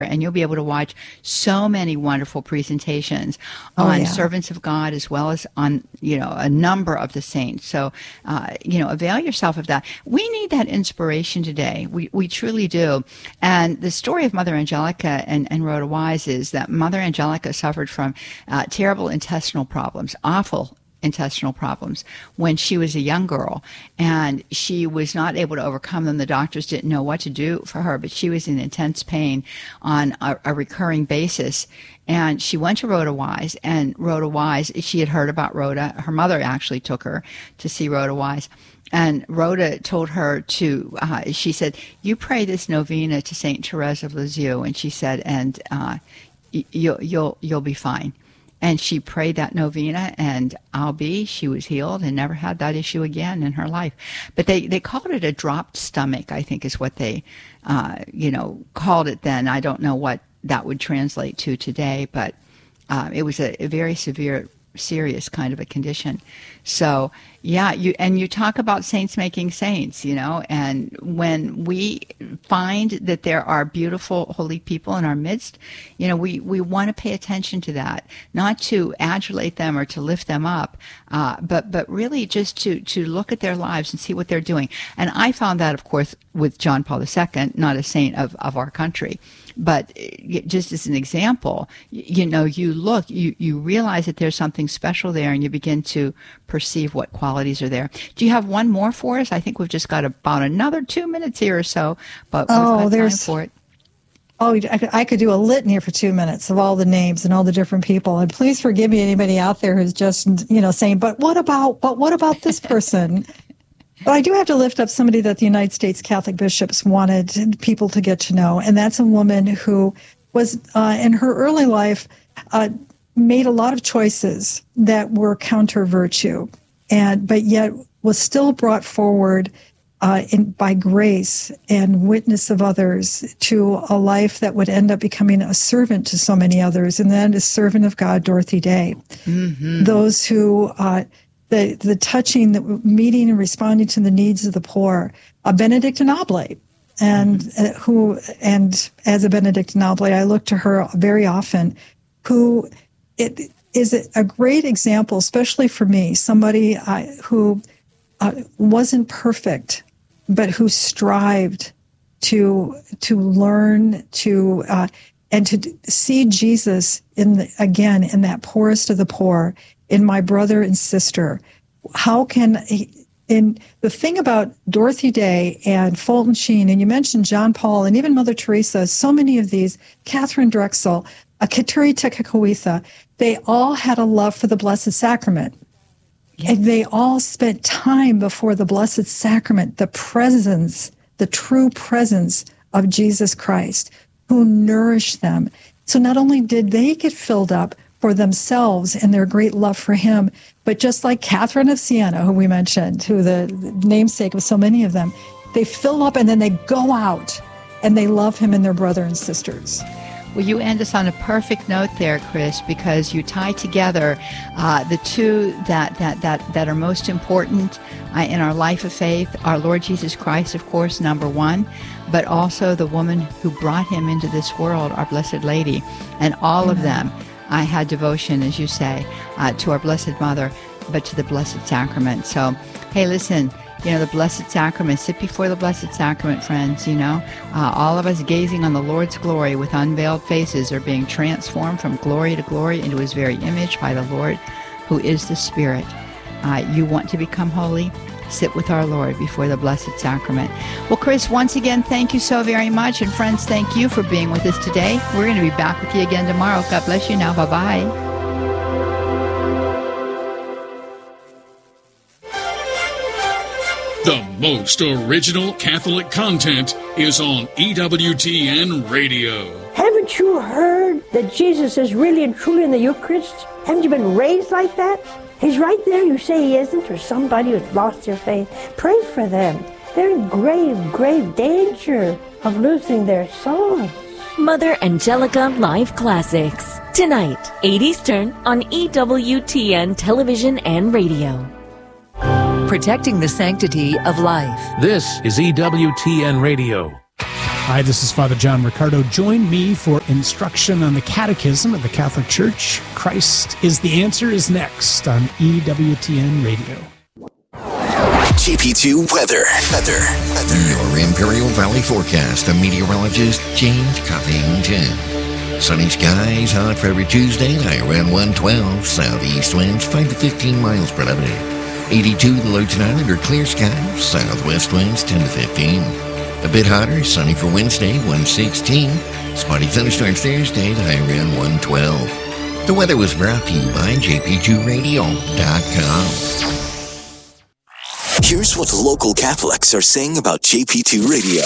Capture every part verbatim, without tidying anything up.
and you'll be able to watch so many wonderful presentations oh, on yeah. servants of God as well as on, you know, a number of the saints. So, uh, you know, avail yourself of that. We need that inspiration today. We we truly do. And the story of Mother Angelica and, and Rhoda Wise is that Mother Angelica suffered from uh, terrible intestinal problems, awful intestinal problems when she was a young girl, and she was not able to overcome them. The doctors didn't know what to do for her, but she was in intense pain on a, a recurring basis. And she went to Rhoda Wise, and Rhoda Wise, she had heard about Rhoda. Her mother actually took her to see Rhoda Wise. And Rhoda told her to, uh, she said, you pray this novena to Saint Therese of Lisieux. And she said, and uh, y- you'll, you'll, you'll be fine. And she prayed that novena, and I'll be, she was healed and never had that issue again in her life. But they, they called it a dropped stomach, I think is what they, uh, you know, called it then. I don't know what that would translate to today, but uh, it was a, a very severe, serious kind of a condition. So, yeah, you and you talk about saints making saints, you know, and when we find that there are beautiful, holy people in our midst, you know, we, we want to pay attention to that, not to adulate them or to lift them up, uh, but but really just to, to look at their lives and see what they're doing. And I found that, of course, with John Paul the Second, not a saint of, of our country. But just as an example, you know, you look, you, you realize that there's something special there, and you begin to perceive what qualities are there. Do you have one more for us? I think we've just got about another two minutes here or so, but we've oh, got there's, time for it. Oh, I could, I could do a litany for two minutes of all the names and all the different people. And please forgive me, anybody out there who's just, you know, saying, but what about, but what about this person? But I do have to lift up somebody that the United States Catholic bishops wanted people to get to know, and that's a woman who was, uh, in her early life, uh, made a lot of choices that were counter virtue, and but yet was still brought forward uh, in, by grace and witness of others to a life that would end up becoming a servant to so many others, and that is servant of God, Dorothy Day. Mm-hmm. Those who... Uh, The, the touching, the meeting and responding to the needs of the poor, a Benedictine Oblate, and mm-hmm. uh, who, and as a Benedictine Oblate, I look to her very often, who it is a great example, especially for me, somebody uh, who uh, wasn't perfect, but who strived to to learn to uh, and to see Jesus in the, again in that poorest of the poor. In my brother and sister. How can, in the thing about Dorothy Day and Fulton Sheen, and you mentioned John Paul and even Mother Teresa, so many of these, Catherine Drexel, Kateri Tekakwitha, they all had a love for the Blessed Sacrament. Yes. And they all spent time before the Blessed Sacrament, the presence, the true presence of Jesus Christ, who nourished them. So not only did they get filled up for themselves and their great love for him, but just like Catherine of Siena, who we mentioned, who the namesake of so many of them, they fill up and then they go out and they love him and their brother and sisters. Well, you end us on a perfect note there, Chris, because you tie together uh, the two that, that, that, that are most important uh, in our life of faith, our Lord Jesus Christ, of course, number one, but also the woman who brought him into this world, our Blessed Lady, and all Amen. Of them. I had devotion, as you say, uh, to our Blessed Mother, but to the Blessed Sacrament. So, hey, listen, you know, the Blessed Sacrament, sit before the Blessed Sacrament, friends, you know. Uh, all of us gazing on the Lord's glory with unveiled faces are being transformed from glory to glory into his very image by the Lord, who is the Spirit. Uh, you want to become holy? Sit with our Lord before the Blessed Sacrament. Well, Chris, once again, thank you so very much. And friends, thank you for being with us today. We're going to be back with you again tomorrow. God bless you now. Bye-bye. The most original Catholic content is on E W T N Radio. Haven't you heard that Jesus is really and truly in the Eucharist? Haven't you been raised like that? He's right there. You say he isn't, or somebody who's lost their faith. Pray for them. They're in grave, grave danger of losing their souls. Mother Angelica Live Classics. Tonight, eight Eastern on E W T N Television and Radio. Protecting the sanctity of life. This is E W T N Radio. Hi, this is Father John Riccardo. Join me for instruction on the Catechism of the Catholic Church. Christ is the Answer is next on E W T N Radio. J P two weather. Weather. Weather. Your Imperial Valley forecast. A meteorologist, James Covington. Sunny skies, hot for every Tuesday, high around one twelve. Southeast winds, five to fifteen miles per hour. eighty-two, the low tonight under clear skies. Southwest winds, ten to fifteen. A bit hotter, sunny for Wednesday, one sixteen. Spotty thunderstorms Thursday, high around one twelve. The weather was brought to you by J P two radio dot com. Here's what local Catholics are saying about J P two Radio.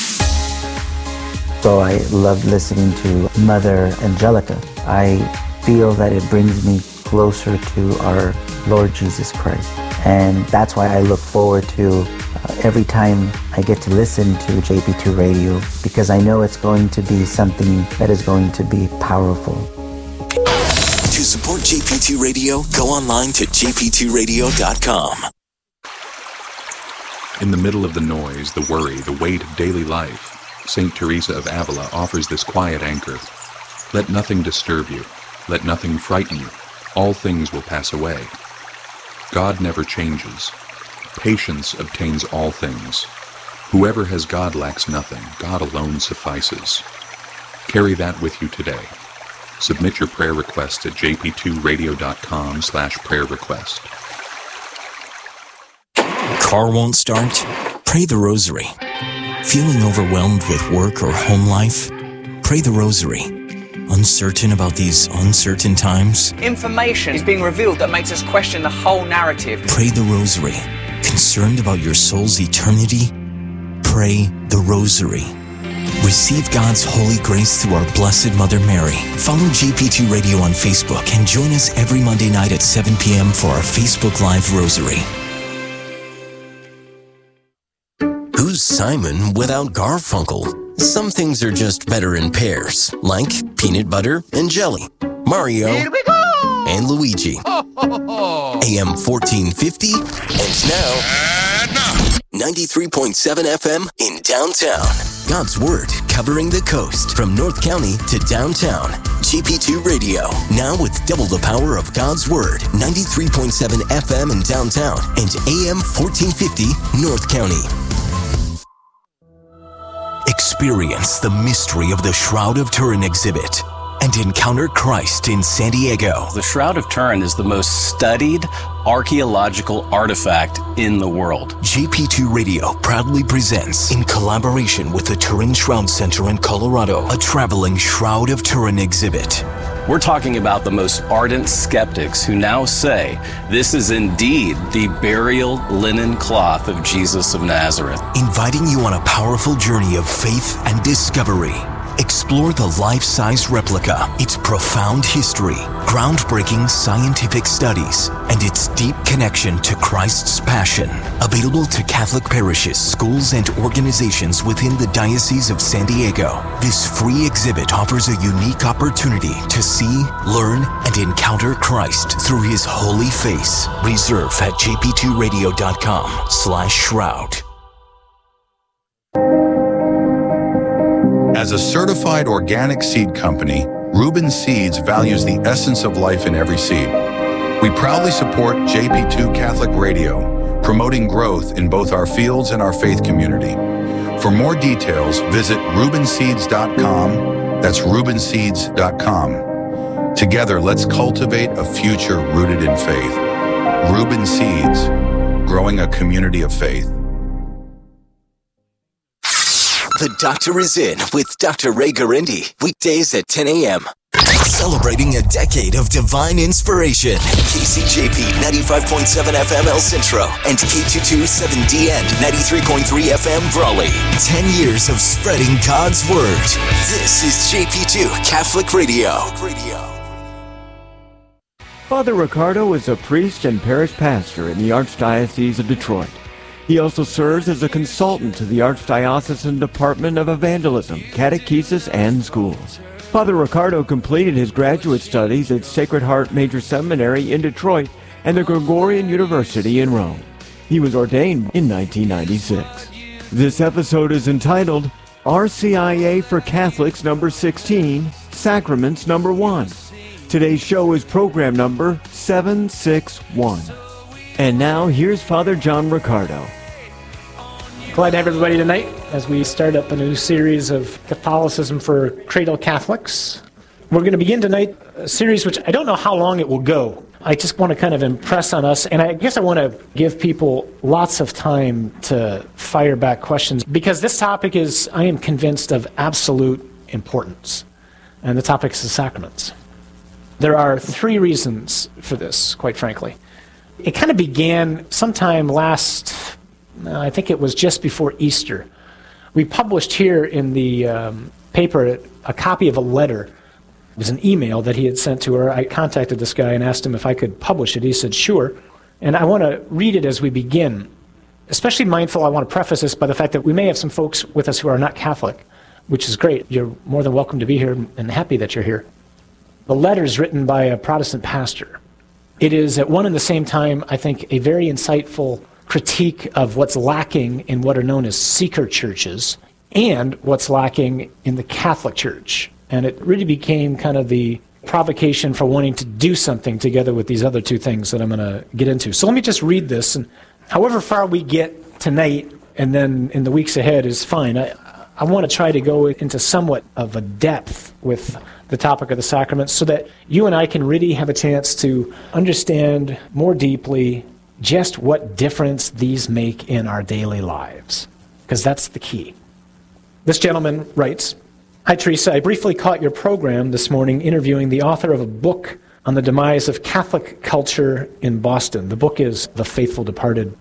So I love listening to Mother Angelica. I feel that it brings me closer to our Lord Jesus Christ. And that's why I look forward to uh, every time I get to listen to J P two Radio, because I know it's going to be something that is going to be powerful. To support J P two Radio, go online to J P two radio dot com. In the middle of the noise, the worry, the weight of daily life, Saint Teresa of Avila offers this quiet anchor. Let nothing disturb you. Let nothing frighten you. All things will pass away. God never changes. Patience obtains all things. Whoever has God lacks nothing. God alone suffices. Carry that with you today. Submit your prayer request at J P two radio dot com slash prayer request. Car won't start? Pray the Rosary. Feeling overwhelmed with work or home life? Pray the Rosary. Uncertain about these uncertain times? Information is being revealed that makes us question the whole narrative. Pray the Rosary. Concerned about your soul's eternity? Pray the Rosary. Receive God's holy grace through our Blessed Mother Mary. Follow J P two Radio on Facebook and join us every Monday night at seven p.m. for our Facebook Live Rosary. Who's Simon without Garfunkel? Some things are just better in pairs, like peanut butter and jelly, Mario Here we go! And Luigi. A M fourteen fifty, and now, and now. ninety-three point seven F M in downtown. God's Word covering the coast from North County to downtown. J P two Radio, now with double the power of God's Word. ninety-three point seven F M in downtown and A M fourteen fifty North County. Experience the mystery of the Shroud of Turin exhibit and encounter Christ in San Diego. The Shroud of Turin is the most studied archaeological artifact in the world. J P two Radio proudly presents, in collaboration with the Turin Shroud Center in Colorado, a traveling Shroud of Turin exhibit. We're talking about the most ardent skeptics who now say this is indeed the burial linen cloth of Jesus of Nazareth. Inviting you on a powerful journey of faith and discovery. Explore the life-size replica, its profound history, groundbreaking scientific studies, and its deep connection to Christ's passion. Available to Catholic parishes, schools, and organizations within the Diocese of San Diego. This free exhibit offers a unique opportunity to see, learn, and encounter Christ through his holy face. Reserve at J P two radio dot com slash shroud. As a certified organic seed company, Reuben Seeds values the essence of life in every seed. We proudly support J P two Catholic Radio, promoting growth in both our fields and our faith community. For more details, visit Reuben Seeds dot com. That's Reuben Seeds dot com. Together, let's cultivate a future rooted in faith. Reuben Seeds, growing a community of faith. The Doctor is in with Doctor Ray Garindi, weekdays at ten a.m. Celebrating a decade of divine inspiration. K C J P ninety-five point seven F M El Centro and K two twenty-seven D N ninety-three point three F M Brawley. Ten years of spreading God's Word. This is J P two Catholic Radio. Father Riccardo is a priest and parish pastor in the Archdiocese of Detroit. He also serves as a consultant to the Archdiocesan Department of Evangelism, Catechesis, and Schools. Father Riccardo completed his graduate studies at Sacred Heart Major Seminary in Detroit and the Gregorian University in Rome. He was ordained in nineteen ninety-six. This episode is entitled, R C I A for Catholics number sixteen, Sacraments number one. Today's show is program number seven six one. And now here's Father John Riccardo. Glad to have everybody tonight as we start up a new series of Catholicism for Cradle Catholics. We're going to begin tonight a series which I don't know how long it will go. I just want to kind of impress on us, and I guess I want to give people lots of time to fire back questions, because this topic is, I am convinced, of absolute importance, and the topic is the sacraments. There are three reasons for this, quite frankly. It kind of began sometime last, I think it was just before Easter. We published here in the um, paper a copy of a letter. It was an email that he had sent to her. I contacted this guy and asked him if I could publish it. He said, sure. And I want to read it as we begin. Especially mindful, I want to preface this by the fact that we may have some folks with us who are not Catholic, which is great. You're more than welcome to be here and happy that you're here. The letter is written by a Protestant pastor. It is at one and the same time, I think, a very insightful critique of what's lacking in what are known as seeker churches and what's lacking in the Catholic Church. And it really became kind of the provocation for wanting to do something together with these other two things that I'm going to get into. So let me just read this, and however far we get tonight and then in the weeks ahead is fine. I, I want to try to go into somewhat of a depth with the topic of the sacraments so that you and I can really have a chance to understand more deeply just what difference these make in our daily lives, because that's the key. This gentleman writes, "Hi, Teresa. I briefly caught your program this morning interviewing the author of a book on the demise of Catholic culture in Boston. The book is The Faithful Departed.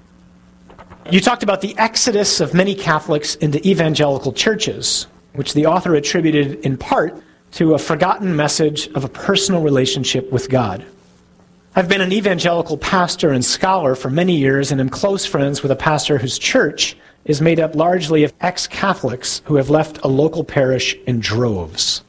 You talked about the exodus of many Catholics into evangelical churches, which the author attributed in part to a forgotten message of a personal relationship with God. I've been an evangelical pastor and scholar for many years and am close friends with a pastor whose church is made up largely of ex-Catholics who have left a local parish in droves.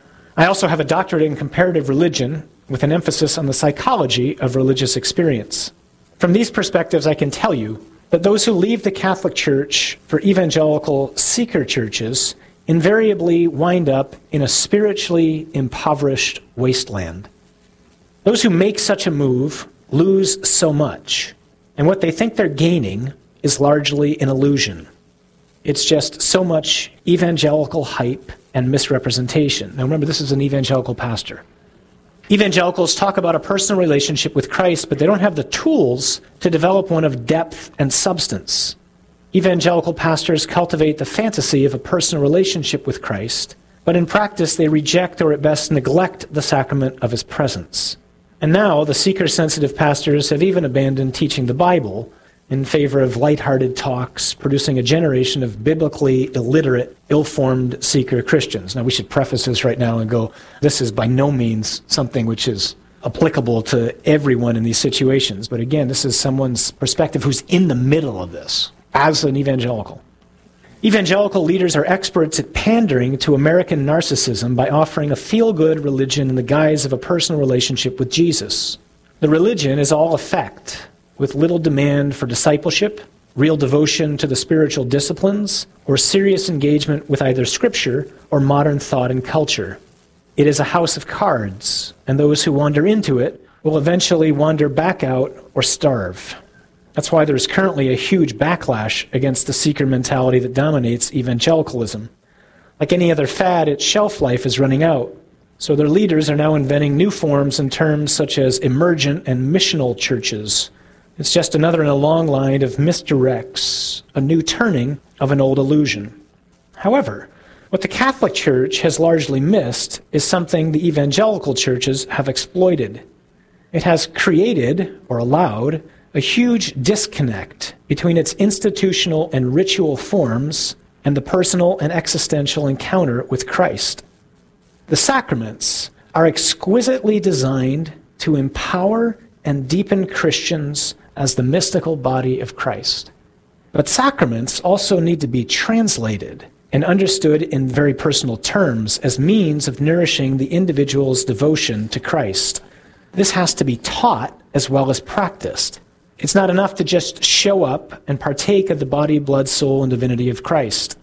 I also have a doctorate in comparative religion with an emphasis on the psychology of religious experience. From these perspectives, I can tell you that those who leave the Catholic Church for evangelical seeker churches invariably wind up in a spiritually impoverished wasteland. Those who make such a move lose so much, and what they think they're gaining is largely an illusion. It's just so much evangelical hype and misrepresentation." Now remember, this is an evangelical pastor. "Evangelicals talk about a personal relationship with Christ, but they don't have the tools to develop one of depth and substance. Evangelical pastors cultivate the fantasy of a personal relationship with Christ, but in practice they reject or at best neglect the sacrament of his presence. And now the seeker-sensitive pastors have even abandoned teaching the Bible in favor of lighthearted talks, producing a generation of biblically illiterate, ill-formed seeker Christians." Now we should preface this right now and go, this is by no means something which is applicable to everyone in these situations. But again, this is someone's perspective who's in the middle of this as an evangelical. "Evangelical leaders are experts at pandering to American narcissism by offering a feel-good religion in the guise of a personal relationship with Jesus. The religion is all effect, with little demand for discipleship, real devotion to the spiritual disciplines, or serious engagement with either scripture or modern thought and culture. It is a house of cards, and those who wander into it will eventually wander back out or starve. That's why there's currently a huge backlash against the seeker mentality that dominates evangelicalism. Like any other fad, its shelf life is running out. So their leaders are now inventing new forms and terms such as emergent and missional churches. It's just another in a long line of misdirects, a new turning of an old illusion. However, what the Catholic Church has largely missed is something the evangelical churches have exploited. It has created, or allowed, a huge disconnect between its institutional and ritual forms and the personal and existential encounter with Christ. The sacraments are exquisitely designed to empower and deepen Christians as the mystical body of Christ. But sacraments also need to be translated and understood in very personal terms as means of nourishing the individual's devotion to Christ. This has to be taught as well as practiced. It's not enough to just show up and partake of the body, blood, soul, and divinity of Christ.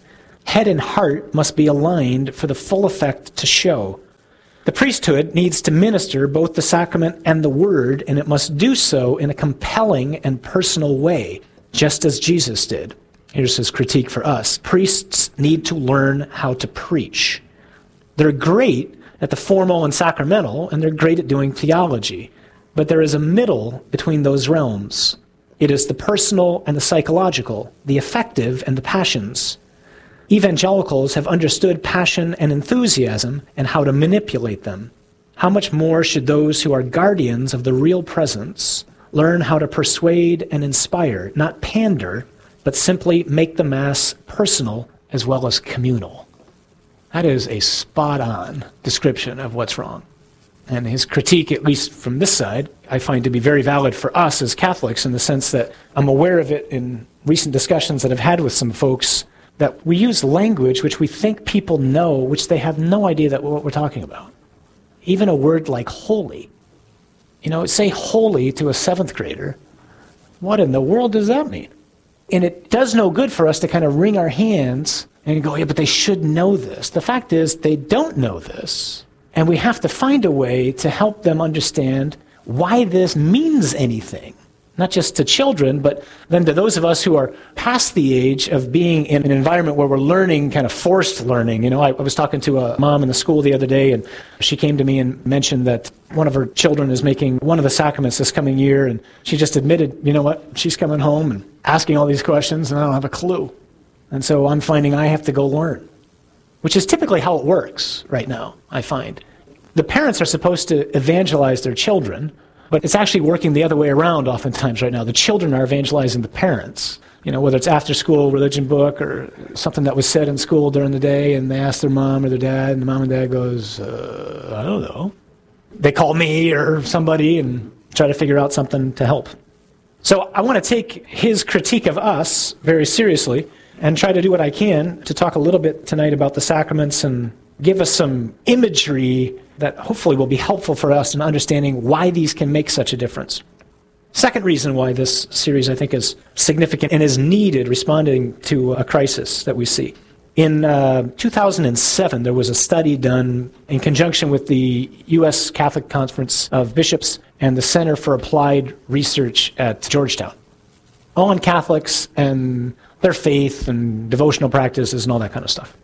Head and heart must be aligned for the full effect to show. The priesthood needs to minister both the sacrament and the word, and it must do so in a compelling and personal way, just as Jesus did. Here's his critique for us. Priests need to learn how to preach. They're great at the formal and sacramental, and they're great at doing theology. But there is a middle between those realms. It is the personal and the psychological, the affective and the passions. Evangelicals have understood passion and enthusiasm and how to manipulate them. How much more should those who are guardians of the real presence learn how to persuade and inspire, not pander, but simply make the Mass personal as well as communal? That is a spot-on description of what's wrong. And his critique, at least from this side, I find to be very valid for us as Catholics in the sense that I'm aware of it in recent discussions that I've had with some folks, that we use language which we think people know, which they have no idea that what we're talking about. Even a word like holy. You know, say holy to a seventh grader. What in the world does that mean? And it does no good for us to kind of wring our hands and go, yeah, but they should know this. The fact is, they don't know this. And we have to find a way to help them understand why this means anything. Not just to children, but then to those of us who are past the age of being in an environment where we're learning, kind of forced learning. You know, I, I was talking to a mom in the school the other day, and she came to me and mentioned that one of her children is making one of the sacraments this coming year, and she just admitted, you know what, she's coming home and asking all these questions, and I don't have a clue. And so I'm finding I have to go learn, which is typically how it works right now, I find. The parents are supposed to evangelize their children, but it's actually working the other way around oftentimes right now. The children are evangelizing the parents. You know, whether it's after-school religion book or something that was said in school during the day, and they ask their mom or their dad, and the mom and dad goes, uh, I don't know. They call me or somebody and try to figure out something to help. So I want to take his critique of us very seriously and try to do what I can to talk a little bit tonight about the sacraments and give us some imagery that hopefully will be helpful for us in understanding why these can make such a difference. Second reason why this series, I think, is significant and is needed responding to a crisis that we see. In uh, two thousand seven, there was a study done in conjunction with the U S Catholic Conference of Bishops and the Center for Applied Research at Georgetown, all on Catholics and their faith and devotional practices and all that kind of stuff.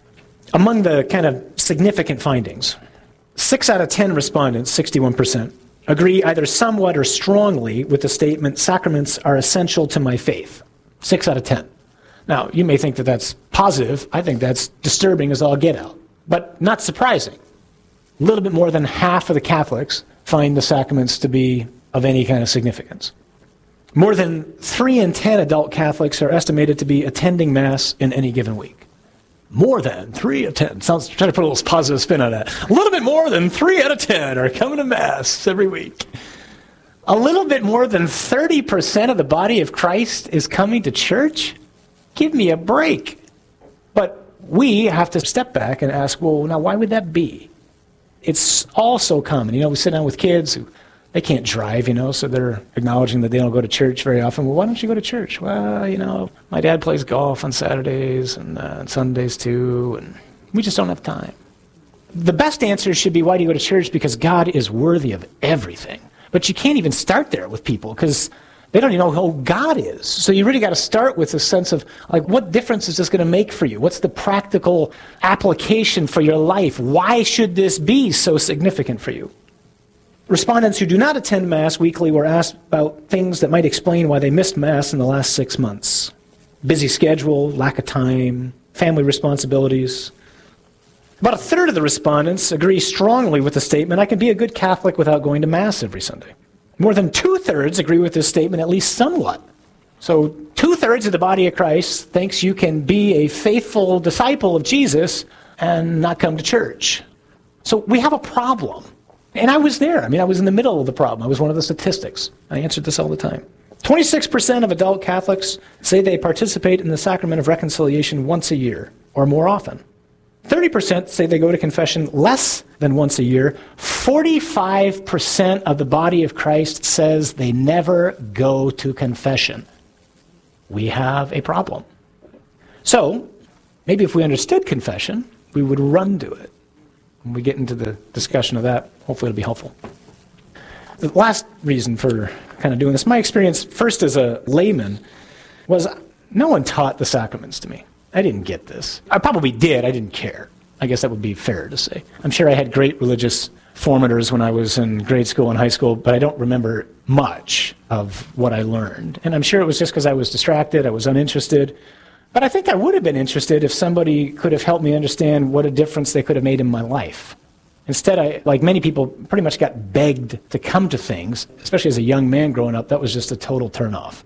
Among the kind of significant findings, six out of ten respondents, sixty-one percent, agree either somewhat or strongly with the statement, sacraments are essential to my faith. Six out of ten. Now, you may think that that's positive. I think that's disturbing as all get out, but not surprising. A little bit more than half of the Catholics find the sacraments to be of any kind of significance. More than three in ten adult Catholics are estimated to be attending Mass in any given week. More than three out of ten. Sounds, trying to put a little positive spin on that. A little bit more than three out of ten are coming to Mass every week. A little bit more than thirty percent of the body of Christ is coming to church? Give me a break. But we have to step back and ask, well, now why would that be? It's all so common. You know, we sit down with kids who, they can't drive, you know, so they're acknowledging that they don't go to church very often. Well, why don't you go to church? Well, you know, my dad plays golf on Saturdays and uh, on Sundays too, and we just don't have time. The best answer should be, why do you go to church? Because God is worthy of everything. But you can't even start there with people because they don't even know who God is. So you really got to start with a sense of, like, what difference is this going to make for you? What's the practical application for your life? Why should this be so significant for you? Respondents who do not attend Mass weekly were asked about things that might explain why they missed Mass in the last six months. Busy schedule, lack of time, family responsibilities. About a third of the respondents agree strongly with the statement, I can be a good Catholic without going to Mass every Sunday. More than two-thirds agree with this statement at least somewhat. So two-thirds of the body of Christ thinks you can be a faithful disciple of Jesus and not come to church. So we have a problem. And I was there. I mean, I was in the middle of the problem. I was one of the statistics. I answered this all the time. twenty-six percent of adult Catholics say they participate in the sacrament of reconciliation once a year or more often. thirty percent say they go to confession less than once a year. forty-five percent of the body of Christ says they never go to confession. We have a problem. So, Maybe if we understood confession, we would run to it. When we get into the discussion of that, hopefully it'll be helpful. The last reason for kind of doing this, my experience first as a layman was no one taught the sacraments to me. I didn't get this. I probably did, I didn't care. I guess that would be fair to say. I'm sure I had great religious formators when I was in grade school and high school, but I don't remember much of what I learned. And I'm sure it was just because I was distracted, I was uninterested. But I think I would have been interested if somebody could have helped me understand what a difference they could have made in my life. Instead, I, like many people, pretty much got begged to come to things, especially as a young man growing up. That was just a total turnoff.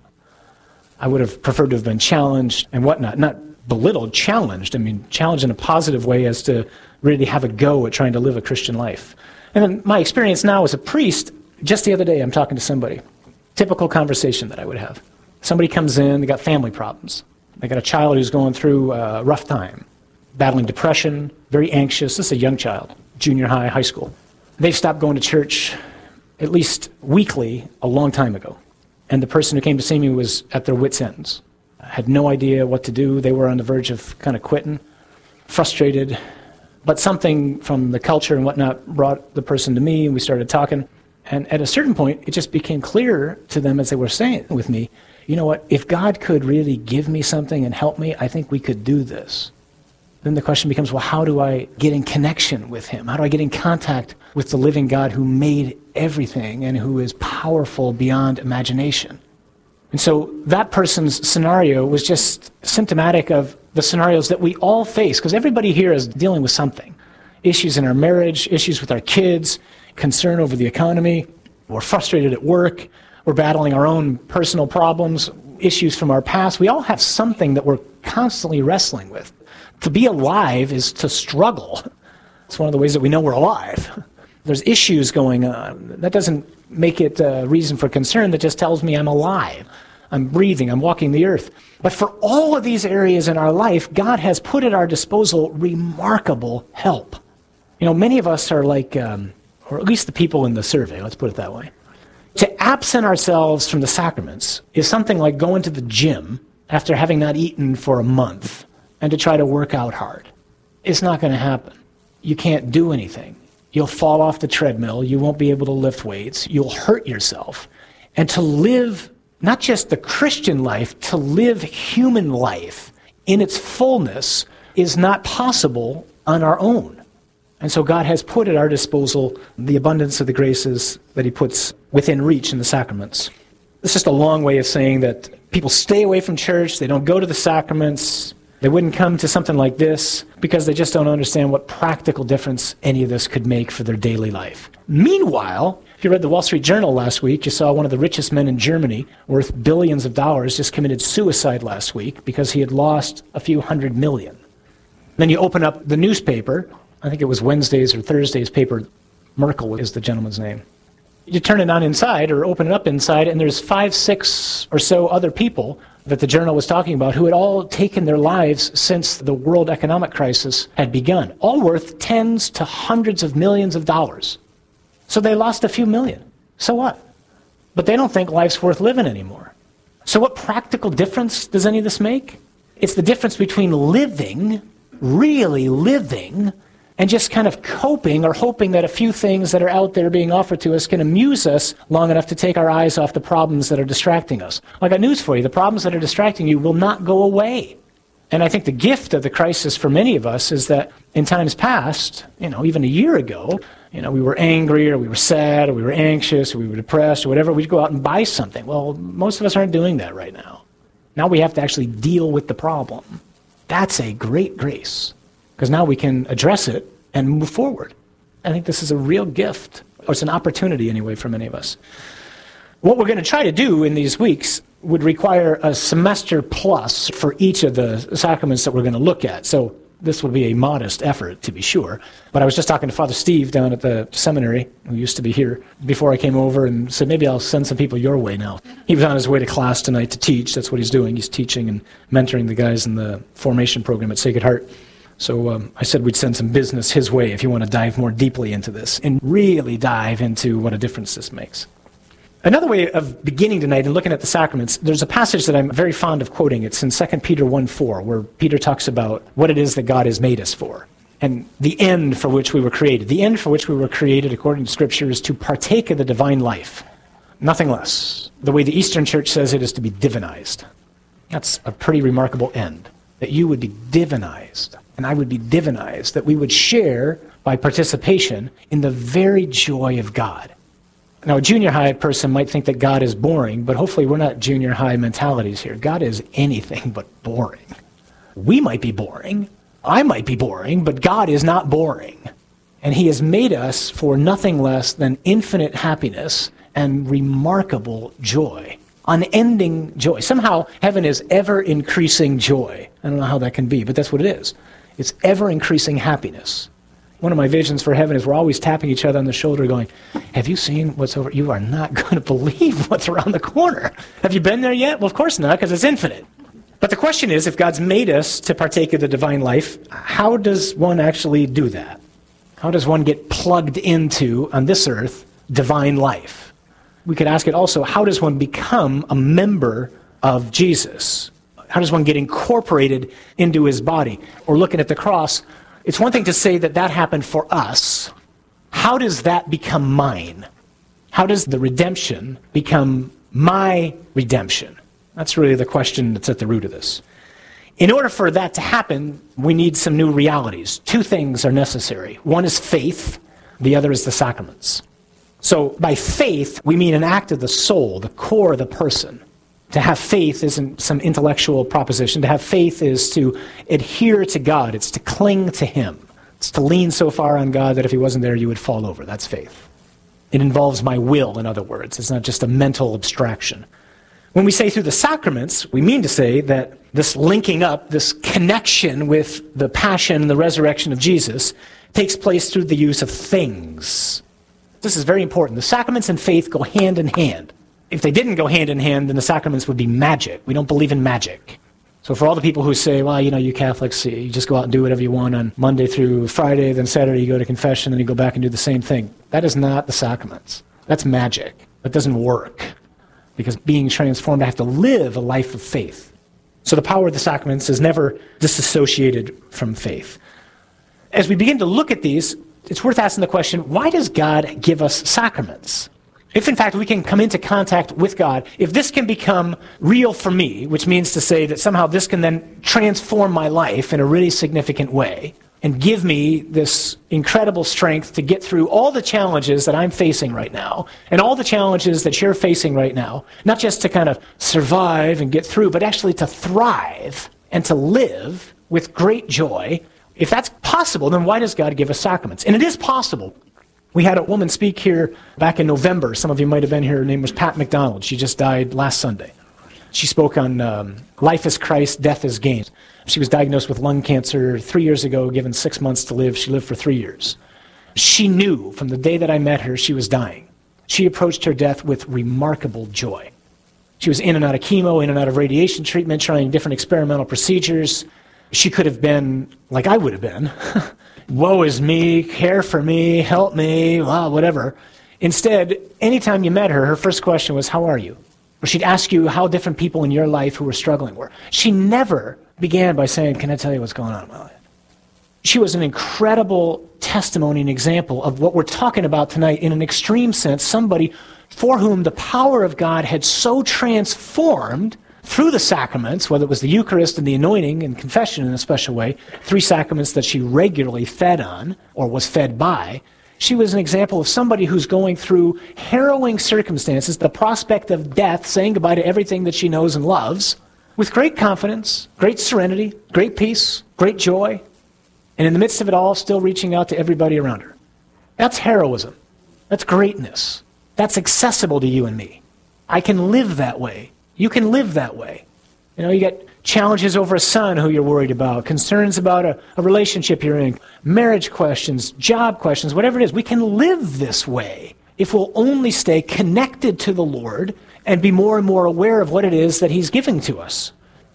I would have preferred to have been challenged and whatnot. Not belittled, challenged. I mean, challenged in a positive way as to really have a go at trying to live a Christian life. And then my experience now as a priest, just the other day I'm talking to somebody. Typical conversation that I would have. Somebody comes in, they got family problems. They got a child who's going through a rough time, battling depression, very anxious. This is a young child, junior high, high school. They've stopped going to church at least weekly a long time ago. And the person who came to see me was at their wits' ends. Had no idea what to do. They were on the verge of kind of quitting, frustrated. But something from the culture and whatnot brought the person to me, and we started talking. And at a certain point, it just became clear to them as they were saying with me, you know what, if God could really give me something and help me, I think we could do this. Then the question becomes, well, how do I get in connection with him? How do I get in contact with the living God who made everything and who is powerful beyond imagination? And so that person's scenario was just symptomatic of the scenarios that we all face, because everybody here is dealing with something. Issues in our marriage, issues with our kids, concern over the economy, we're frustrated at work, we're battling our own personal problems, issues from our past. We all have something that we're constantly wrestling with. To be alive is to struggle. It's one of the ways that we know we're alive. There's issues going on. That doesn't make it a reason for concern. That just tells me I'm alive. I'm breathing. I'm walking the earth. But for all of these areas in our life, God has put at our disposal remarkable help. You know, many of us are like, um, or at least the people in the survey, let's put it that way. To absent ourselves from the sacraments is something like going to the gym after having not eaten for a month and to try to work out hard. It's not going to happen. You can't do anything. You'll fall off the treadmill. You won't be able to lift weights. You'll hurt yourself. And to live not just the Christian life, to live human life in its fullness is not possible on our own. And so God has put at our disposal the abundance of the graces that he puts within reach in the sacraments. It's just a long way of saying that people stay away from church, they don't go to the sacraments, they wouldn't come to something like this because they just don't understand what practical difference any of this could make for their daily life. Meanwhile, if you read the Wall Street Journal last week, you saw one of the richest men in Germany, worth billions of dollars, just committed suicide last week because he had lost a few hundred million. Then you open up the newspaper, I think it was Wednesday's or Thursday's paper, Merkel is the gentleman's name. You turn it on inside or open it up inside, and there's five, six or so other people that the journal was talking about who had all taken their lives since the world economic crisis had begun, all worth tens to hundreds of millions of dollars. So they lost a few million. So what? But they don't think life's worth living anymore. So what practical difference does any of this make? It's the difference between living, really living, and just kind of coping or hoping that a few things that are out there being offered to us can amuse us long enough to take our eyes off the problems that are distracting us. I got news for you. The problems that are distracting you will not go away. And I think the gift of the crisis for many of us is that in times past, you know, even a year ago, you know, we were angry or we were sad or we were anxious or we were depressed or whatever. We'd go out and buy something. Well, most of us aren't doing that right now. Now we have to actually deal with the problem. That's a great grace, because now we can address it and move forward. I think this is a real gift, or it's an opportunity anyway for many of us. What we're going to try to do in these weeks would require a semester plus for each of the sacraments that we're going to look at. So this will be a modest effort, to be sure. But I was just talking to Father Steve down at the seminary, who used to be here, before I came over, and said, maybe I'll send some people your way now. He was on his way to class tonight to teach. That's what he's doing. He's teaching and mentoring the guys in the formation program at Sacred Heart. So um, I said we'd send some business his way if you want to dive more deeply into this and really dive into what a difference this makes. Another way of beginning tonight and looking at the sacraments, there's a passage that I'm very fond of quoting. It's in Second Peter one four, where Peter talks about what it is that God has made us for and the end for which we were created. The end for which we were created, according to Scripture, is to partake of the divine life. Nothing less. The way the Eastern Church says it is to be divinized. That's a pretty remarkable end, that you would be divinized, and I would be divinized, that we would share by participation in the very joy of God. Now, a junior high person might think that God is boring, but hopefully we're not junior high mentalities here. God is anything but boring. We might be boring. I might be boring, but God is not boring. And he has made us for nothing less than infinite happiness and remarkable joy. Unending joy. Somehow, heaven is ever-increasing joy. I don't know how that can be, but that's what it is. It's ever-increasing happiness. One of my visions for heaven is we're always tapping each other on the shoulder going, have you seen what's over? You are not going to believe what's around the corner. Have you been there yet? Well, of course not, because it's infinite. But the question is, if God's made us to partake of the divine life, how does one actually do that? How does one get plugged into, on this earth, divine life? We could ask it also, how does one become a member of Jesus? How does one get incorporated into his body? Or looking at the cross, it's one thing to say that that happened for us. How does that become mine? How does the redemption become my redemption? That's really the question that's at the root of this. In order for that to happen, we need some new realities. Two things are necessary. One is faith, the other is the sacraments. So by faith, we mean an act of the soul, the core of the person. To have faith isn't some intellectual proposition. To have faith is to adhere to God. It's to cling to him. It's to lean so far on God that if he wasn't there, you would fall over. That's faith. It involves my will, in other words. It's not just a mental abstraction. When we say through the sacraments, we mean to say that this linking up, this connection with the passion and the resurrection of Jesus takes place through the use of things. This is very important. The sacraments and faith go hand in hand. If they didn't go hand in hand, then the sacraments would be magic. We don't believe in magic. So for all the people who say, well, you know, you Catholics, you just go out and do whatever you want on Monday through Friday, then Saturday you go to confession, then you go back and do the same thing. That is not the sacraments. That's magic. That doesn't work. Because being transformed, I have to live a life of faith. So the power of the sacraments is never disassociated from faith. As we begin to look at these, it's worth asking the question, why does God give us sacraments? If, in fact, we can come into contact with God, if this can become real for me, which means to say that somehow this can then transform my life in a really significant way and give me this incredible strength to get through all the challenges that I'm facing right now and all the challenges that you're facing right now, not just to kind of survive and get through, but actually to thrive and to live with great joy. If that's possible, then why does God give us sacraments? And it is possible. We had a woman speak here back in November. Some of you might have been here. Her name was Pat McDonald. She just died last Sunday. She spoke on um, life is Christ, death is gain. She was diagnosed with lung cancer three years ago, given six months to live. She lived for three years. She knew from the day that I met her she was dying. She approached her death with remarkable joy. She was in and out of chemo, in and out of radiation treatment, trying different experimental procedures. She could have been like I would have been. Woe is me, care for me, help me, well, whatever. Instead, anytime you met her, her first question was, how are you? Or she'd ask you how different people in your life who were struggling were. She never began by saying, can I tell you what's going on in my life? She was an incredible testimony and example of what we're talking about tonight in an extreme sense, somebody for whom the power of God had so transformed through the sacraments, whether it was the Eucharist and the anointing and confession in a special way, three sacraments that she regularly fed on or was fed by, she was an example of somebody who's going through harrowing circumstances, the prospect of death, saying goodbye to everything that she knows and loves, with great confidence, great serenity, great peace, great joy, and in the midst of it all, still reaching out to everybody around her. That's heroism. That's greatness. That's accessible to you and me. I can live that way. You can live that way. You know, you get challenges over a son who you're worried about, concerns about a, a relationship you're in, marriage questions, job questions, whatever it is. We can live this way if we'll only stay connected to the Lord and be more and more aware of what it is that he's giving to us.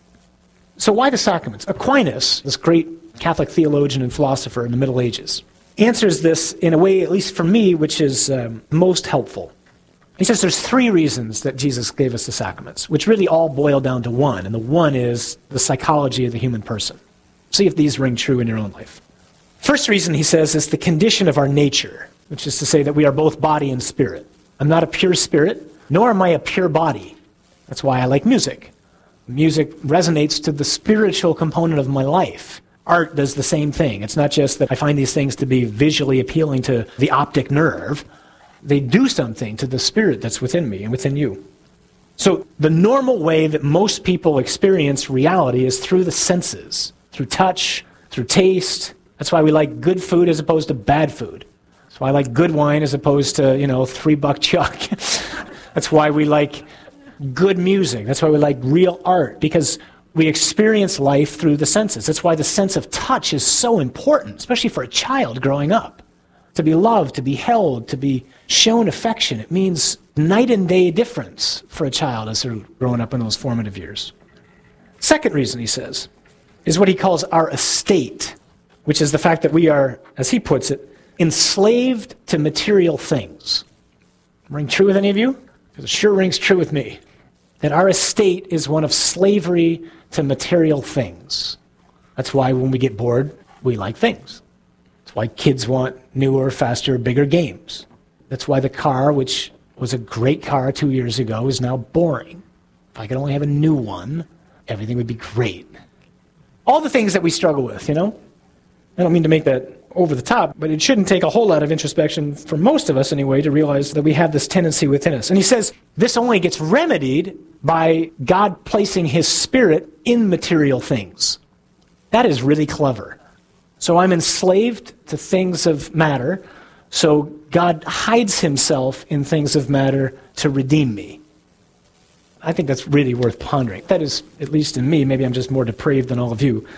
So why the sacraments? Aquinas, this great Catholic theologian and philosopher in the Middle Ages, answers this in a way, at least for me, which is um, most helpful. He says there's three reasons that Jesus gave us the sacraments, which really all boil down to one, and the one is the psychology of the human person. See if these ring true in your own life. First reason, he says, is the condition of our nature, which is to say that we are both body and spirit. I'm not a pure spirit, nor am I a pure body. That's why I like music. Music resonates to the spiritual component of my life. Art does the same thing. It's not just that I find these things to be visually appealing to the optic nerve. They do something to the spirit that's within me and within you. So the normal way that most people experience reality is through the senses, through touch, through taste. That's why we like good food as opposed to bad food. That's why I like good wine as opposed to, you know, three-buck chuck. That's why we like good music. That's why we like real art, because we experience life through the senses. That's why the sense of touch is so important, especially for a child growing up. To be loved, to be held, to be shown affection. It means night and day difference for a child as they're growing up in those formative years. Second reason, he says, is what he calls our estate, which is the fact that we are, as he puts it, enslaved to material things. Ring true with any of you? Because it sure rings true with me. That our estate is one of slavery to material things. That's why when we get bored, we like things. That's why kids want newer, faster, bigger games. That's why the car, which was a great car two years ago, is now boring. If I could only have a new one, everything would be great. All the things that we struggle with, you know? I don't mean to make that over the top, but it shouldn't take a whole lot of introspection for most of us anyway to realize that we have this tendency within us. And he says this only gets remedied by God placing his spirit in material things. That is really clever. So I'm enslaved to things of matter, so God hides himself in things of matter to redeem me. I think that's really worth pondering. That is, at least in me, maybe I'm just more depraved than all of you.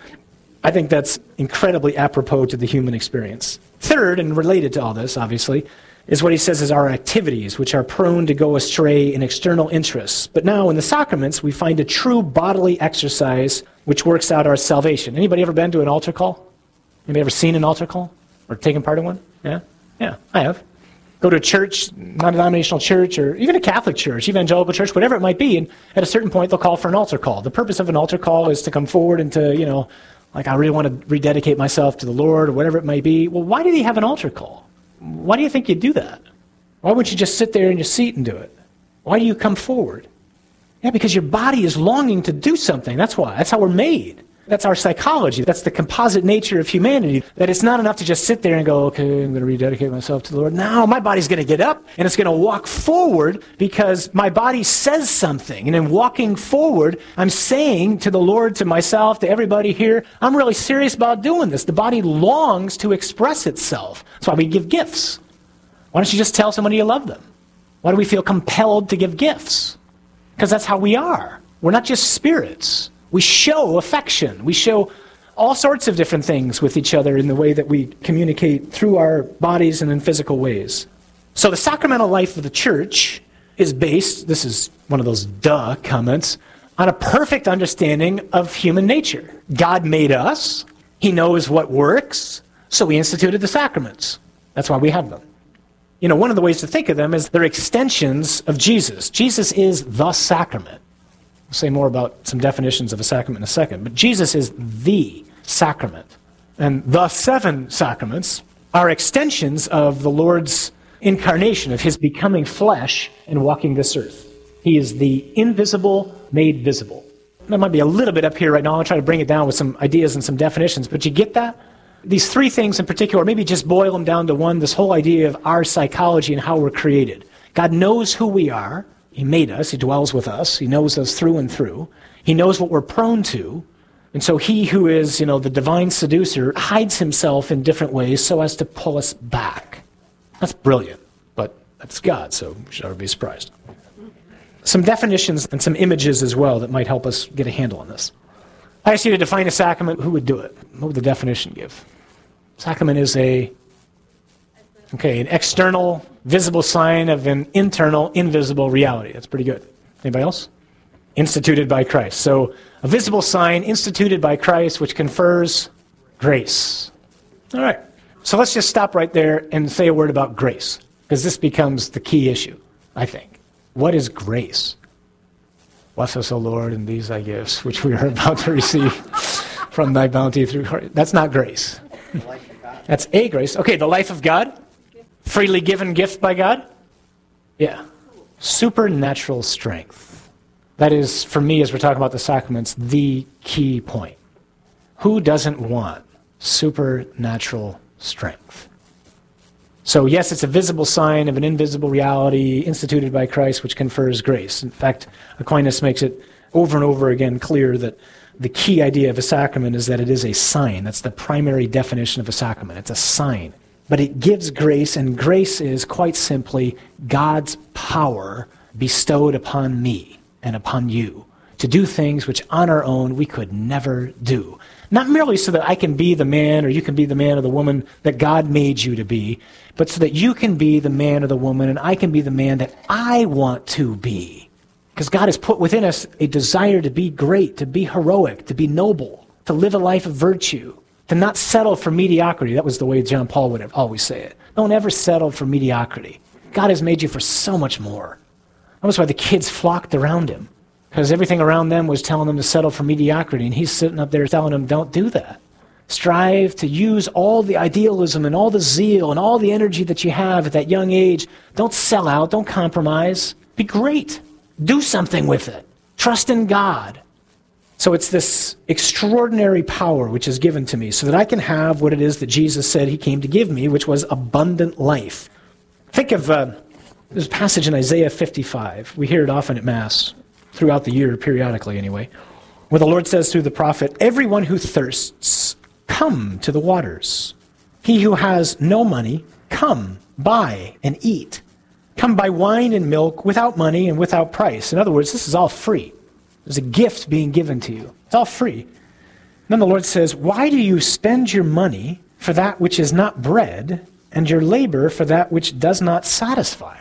I think that's incredibly apropos to the human experience. Third, and related to all this, obviously, is what he says is our activities, which are prone to go astray in external interests. But now in the sacraments, we find a true bodily exercise which works out our salvation. Anybody ever been to an altar call? Anybody ever seen an altar call? Or taken part in one? Yeah? Yeah, I have. Go to a church, non-denominational church, or even a Catholic church, evangelical church, whatever it might be, and at a certain point they'll call for an altar call. The purpose of an altar call is to come forward and to, you know, like I really want to rededicate myself to the Lord or whatever it may be. Well, why did he have an altar call? Why do you think you'd do that? Why wouldn't you just sit there in your seat and do it? Why do you come forward? Yeah, because your body is longing to do something. That's why. That's how we're made. That's our psychology. That's the composite nature of humanity, that it's not enough to just sit there and go, okay, I'm going to rededicate myself to the Lord. No, my body's going to get up and it's going to walk forward because my body says something. And in walking forward, I'm saying to the Lord, to myself, to everybody here, I'm really serious about doing this. The body longs to express itself. That's why we give gifts. Why don't you just tell somebody you love them? Why do we feel compelled to give gifts? Because that's how we are. We're not just spirits. We show affection. We show all sorts of different things with each other in the way that we communicate through our bodies and in physical ways. So the sacramental life of the church is based, this is one of those duh comments, on a perfect understanding of human nature. God made us. He knows what works, so he instituted the sacraments. That's why we have them. You know, one of the ways to think of them is they're extensions of Jesus. Jesus is the sacrament. We'll say more about some definitions of a sacrament in a second. But Jesus is the sacrament. And the seven sacraments are extensions of the Lord's incarnation, of his becoming flesh and walking this earth. He is the invisible made visible. That might be a little bit up here right now. I'll try to bring it down with some ideas and some definitions. But you get that? These three things in particular, maybe just boil them down to one, this whole idea of our psychology and how we're created. God knows who we are. He made us. He dwells with us. He knows us through and through. He knows what we're prone to. And so he who is, you know, the divine seducer hides himself in different ways so as to pull us back. That's brilliant, but that's God, so we should never be surprised. Some definitions and some images as well that might help us get a handle on this. I asked you to define a sacrament. Who would do it? What would the definition give? Sacrament is a, okay, an external, visible sign of an internal, invisible reality. That's pretty good. Anybody else? Instituted by Christ. So a visible sign instituted by Christ which confers grace. All right. So let's just stop right there and say a word about grace, because this becomes the key issue. I think. What is grace? Bless us, O Lord, in these thy gifts, which we are about to receive from thy bounty through Christ. That's not grace. That's a grace. Okay, the life of God? Freely given gift by God? Yeah. Supernatural strength. That is, for me, as we're talking about the sacraments, the key point. Who doesn't want supernatural strength? So yes, it's a visible sign of an invisible reality instituted by Christ which confers grace. In fact, Aquinas makes it over and over again clear that the key idea of a sacrament is that it is a sign. That's the primary definition of a sacrament. It's a sign. But it gives grace, and grace is quite simply God's power bestowed upon me and upon you to do things which on our own we could never do. Not merely so that I can be the man or you can be the man or the woman that God made you to be, but so that you can be the man or the woman and I can be the man that I want to be. Because God has put within us a desire to be great, to be heroic, to be noble, to live a life of virtue, to not settle for mediocrity. That was the way John Paul would always say it. Don't ever settle for mediocrity. God has made you for so much more. That was why the kids flocked around him, because everything around them was telling them to settle for mediocrity, and he's sitting up there telling them, don't do that. Strive to use all the idealism and all the zeal and all the energy that you have at that young age. Don't sell out. Don't compromise. Be great. Do something with it. Trust in God. So it's this extraordinary power which is given to me so that I can have what it is that Jesus said he came to give me, which was abundant life. Think of, uh, there's a passage in Isaiah fifty-five. We hear it often at Mass, throughout the year, periodically anyway, where the Lord says through the prophet, everyone who thirsts, come to the waters. He who has no money, come, buy and eat. Come buy wine and milk without money and without price. In other words, this is all free. There's a gift being given to you. It's all free. And then the Lord says, why do you spend your money for that which is not bread and your labor for that which does not satisfy?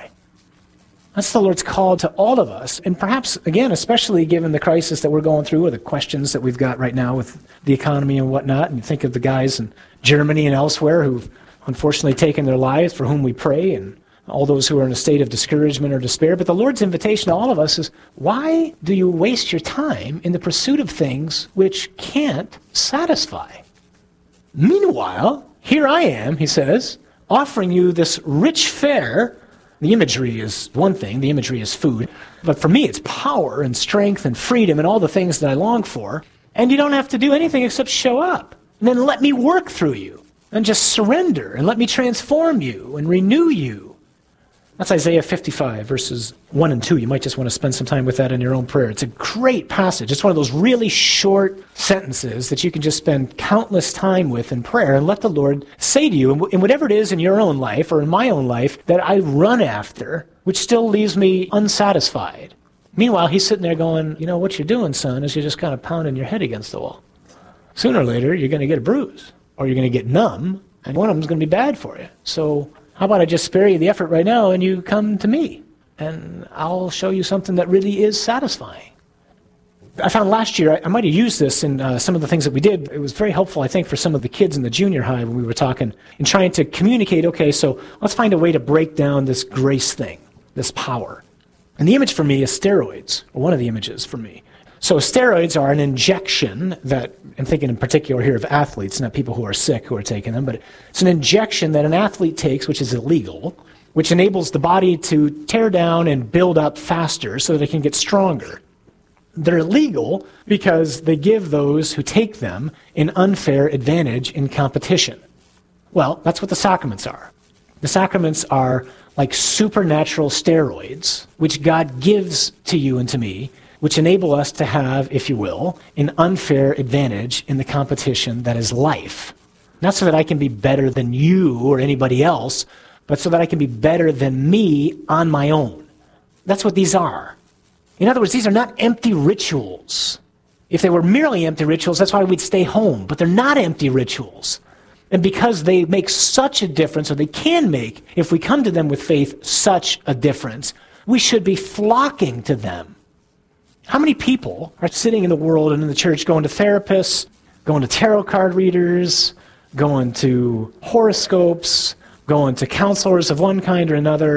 That's the Lord's call to all of us. And perhaps, again, especially given the crisis that we're going through or the questions that we've got right now with the economy and whatnot, and you think of the guys in Germany and elsewhere who've unfortunately taken their lives, for whom we pray, and all those who are in a state of discouragement or despair. But the Lord's invitation to all of us is, why do you waste your time in the pursuit of things which can't satisfy? Meanwhile, here I am, he says, offering you this rich fare. The imagery is one thing, the imagery is food, but for me it's power and strength and freedom and all the things that I long for, and you don't have to do anything except show up, and then let me work through you, and just surrender, and let me transform you and renew you. That's Isaiah fifty-five, verses one and two. You might just want to spend some time with that in your own prayer. It's a great passage. It's one of those really short sentences that you can just spend countless time with in prayer and let the Lord say to you, in whatever it is in your own life or in my own life that I run after, which still leaves me unsatisfied. Meanwhile, he's sitting there going, you know, what you're doing, son, is you're just kind of pounding your head against the wall. Sooner or later, you're going to get a bruise, or you're going to get numb, and one of them is going to be bad for you. So how about I just spare you the effort right now and you come to me and I'll show you something that really is satisfying. I found last year, I, I might have used this in uh, some of the things that we did. It was very helpful, I think, for some of the kids in the junior high when we were talking and trying to communicate, okay, so let's find a way to break down this grace thing, this power. And the image for me is steroids, or one of the images for me. So steroids are an injection that, I'm thinking in particular here of athletes, not people who are sick who are taking them, but it's an injection that an athlete takes, which is illegal, which enables the body to tear down and build up faster so that it can get stronger. They're illegal because they give those who take them an unfair advantage in competition. Well, that's what the sacraments are. The sacraments are like supernatural steroids, which God gives to you and to me, which enable us to have, if you will, an unfair advantage in the competition that is life. Not so that I can be better than you or anybody else, but so that I can be better than me on my own. That's what these are. In other words, these are not empty rituals. If they were merely empty rituals, that's why we'd stay home. But they're not empty rituals. And because they make such a difference, or they can make, if we come to them with faith, such a difference, we should be flocking to them. How many people are sitting in the world and in the church going to therapists, going to tarot card readers, going to horoscopes, going to counselors of one kind or another,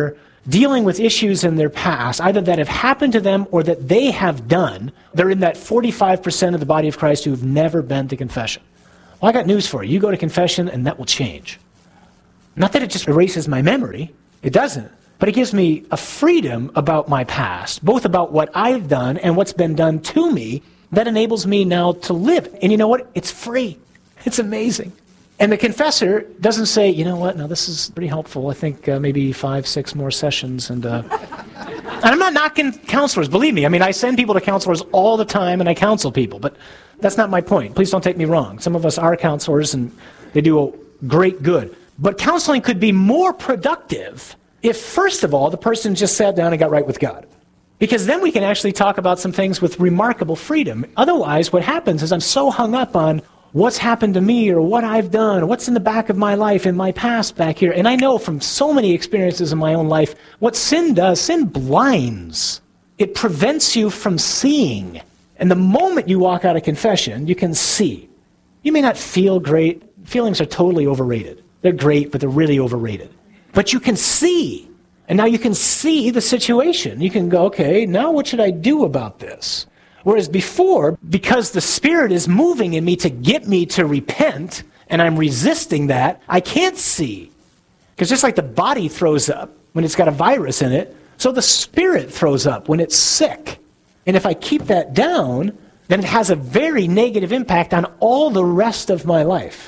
dealing with issues in their past, either that have happened to them or that they have done, they're in that forty-five percent of the body of Christ who've never been to confession. Well, I got news for you. You go to confession and that will change. Not that it just erases my memory. It doesn't. But it gives me a freedom about my past, both about what I've done and what's been done to me, that enables me now to live. And you know what? It's free. It's amazing. And the confessor doesn't say, you know what, now this is pretty helpful. I think uh, maybe five, six more sessions. And, uh... and I'm not knocking counselors, believe me. I mean, I send people to counselors all the time and I counsel people, but that's not my point. Please don't take me wrong. Some of us are counselors and they do a great good. But counseling could be more productive if, first of all, the person just sat down and got right with God. Because then we can actually talk about some things with remarkable freedom. Otherwise, what happens is I'm so hung up on what's happened to me or what I've done, or what's in the back of my life, in my past back here. And I know from so many experiences in my own life, what sin does, sin blinds. It prevents you from seeing. And the moment you walk out of confession, you can see. You may not feel great. Feelings are totally overrated. They're great, but they're really overrated. But you can see. And now you can see the situation. You can go, okay, now what should I do about this? Whereas before, because the Spirit is moving in me to get me to repent, and I'm resisting that, I can't see. Because just like the body throws up when it's got a virus in it, so the Spirit throws up when it's sick. And if I keep that down, then it has a very negative impact on all the rest of my life.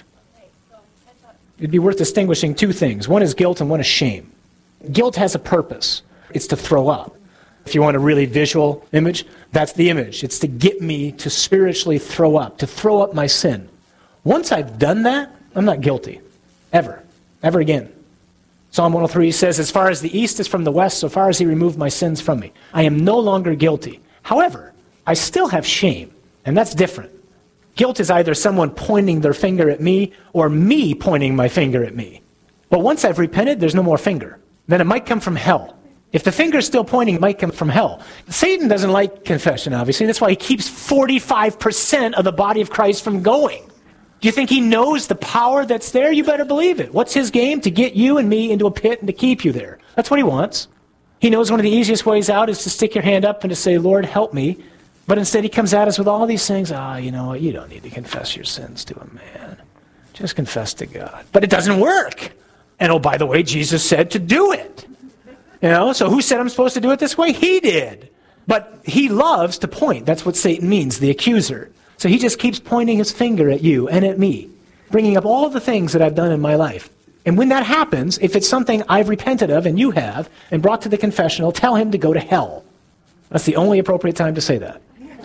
It'd be worth distinguishing two things. One is guilt and one is shame. Guilt has a purpose. It's to throw up. If you want a really visual image, that's the image. It's to get me to spiritually throw up, to throw up my sin. Once I've done that, I'm not guilty. Ever. Ever again. Psalm one oh three says, as far as the east is from the west, so far as he removed my sins from me. I am no longer guilty. However, I still have shame, and that's different. Guilt is either someone pointing their finger at me or me pointing my finger at me. But once I've repented, there's no more finger. Then it might come from hell. If the finger's still pointing, it might come from hell. Satan doesn't like confession, obviously. That's why he keeps forty-five percent of the body of Christ from going. Do you think he knows the power that's there? You better believe it. What's his game? To get you and me into a pit and to keep you there. That's what he wants. He knows one of the easiest ways out is to stick your hand up and to say, Lord, help me. But instead he comes at us with all these things. Ah, oh, you know what? You don't need to confess your sins to a man. Just confess to God. But it doesn't work. And oh, by the way, Jesus said to do it. You know, so who said I'm supposed to do it this way? He did. But he loves to point. That's what Satan means, the accuser. So he just keeps pointing his finger at you and at me, bringing up all the things that I've done in my life. And when that happens, if it's something I've repented of and you have, and brought to the confessional, tell him to go to hell. That's the only appropriate time to say that.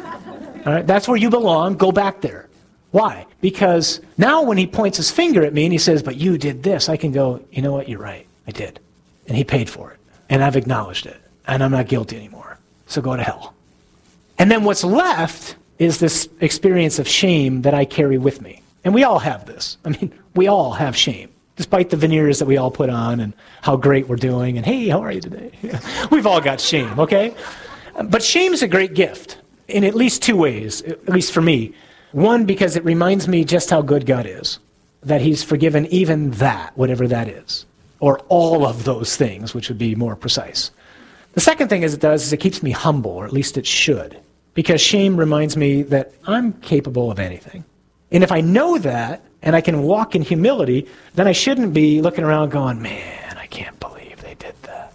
All right, that's where you belong. Go back there. Why? Because now when he points his finger at me and he says, but you did this, I can go, you know what, you're right. I did. And he paid for it. And I've acknowledged it. And I'm not guilty anymore. So go to hell. And then what's left is this experience of shame that I carry with me. And we all have this. I mean, we all have shame, despite the veneers that we all put on and how great we're doing. And hey, how are you today? We've all got shame, okay? But shame is a great gift in at least two ways, at least for me. One, because it reminds me just how good God is, that he's forgiven even that, whatever that is, or all of those things, which would be more precise. The second thing is it does is it keeps me humble, or at least it should, because shame reminds me that I'm capable of anything. And if I know that, and I can walk in humility, then I shouldn't be looking around going, man, I can't believe they did that.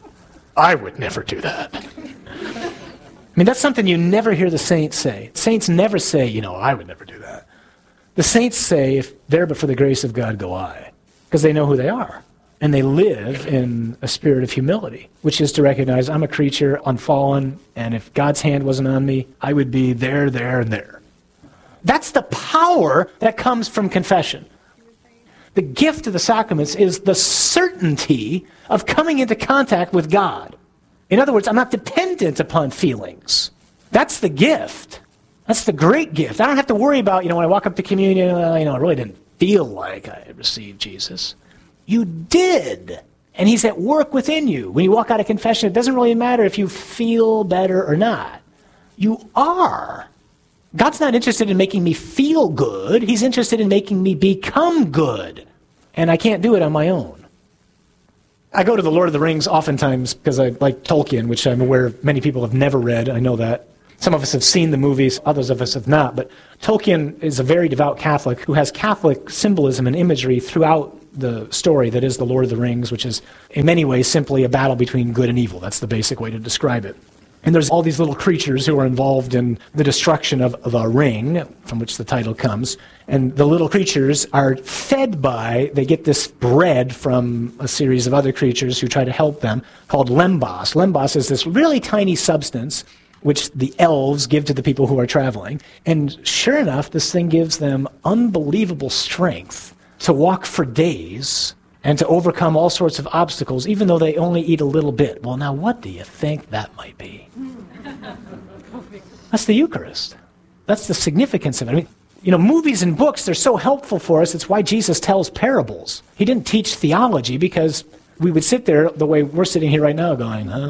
I would never do that. I mean, that's something you never hear the saints say. Saints never say, you know, I would never do that. The saints say, if there but for the grace of God go I, because they know who they are. And they live in a spirit of humility, which is to recognize I'm a creature, unfallen, and if God's hand wasn't on me, I would be there, there, and there. That's the power that comes from confession. The gift of the sacraments is the certainty of coming into contact with God. In other words, I'm not dependent upon feelings. That's the gift. That's the great gift. I don't have to worry about, you know, when I walk up to communion, uh, you know, I really didn't feel like I had received Jesus. You did. And he's at work within you. When you walk out of confession, it doesn't really matter if you feel better or not. You are. God's not interested in making me feel good. He's interested in making me become good. And I can't do it on my own. I go to the Lord of the Rings oftentimes because I like Tolkien, which I'm aware many people have never read. I know that. Some of us have seen the movies, others of us have not. But Tolkien is a very devout Catholic who has Catholic symbolism and imagery throughout the story that is the Lord of the Rings, which is in many ways simply a battle between good and evil. That's the basic way to describe it. And there's all these little creatures who are involved in the destruction of the ring, from which the title comes. And the little creatures are fed by, they get this bread from a series of other creatures who try to help them, called lembas. Lembas is this really tiny substance which the elves give to the people who are traveling. And sure enough, this thing gives them unbelievable strength to walk for days and to overcome all sorts of obstacles, even though they only eat a little bit. Well, now what do you think that might be? That's the Eucharist. That's the significance of it. I mean, you know, movies and books, they're so helpful for us. It's why Jesus tells parables. He didn't teach theology because we would sit there the way we're sitting here right now going, huh?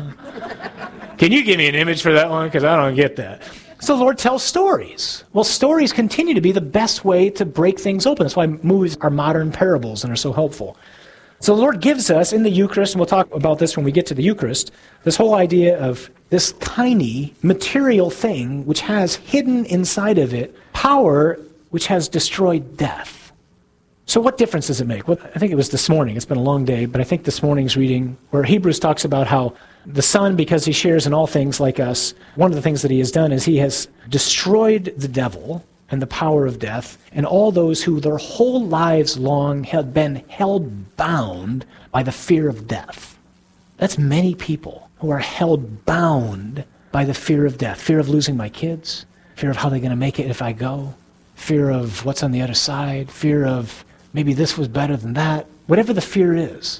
Can you give me an image for that one? Because I don't get that. So the Lord tells stories. Well, stories continue to be the best way to break things open. That's why movies are modern parables and are so helpful. So the Lord gives us in the Eucharist, and we'll talk about this when we get to the Eucharist, this whole idea of this tiny material thing which has hidden inside of it power which has destroyed death. So what difference does it make? Well, I think it was this morning. It's been a long day, but I think this morning's reading where Hebrews talks about how the Son, because he shares in all things like us, one of the things that he has done is he has destroyed the devil and the power of death, and all those who their whole lives long had been held bound by the fear of death. That's many people who are held bound by the fear of death. Fear of losing my kids, fear of how they're going to make it if I go, fear of what's on the other side, fear of maybe this was better than that, whatever the fear is.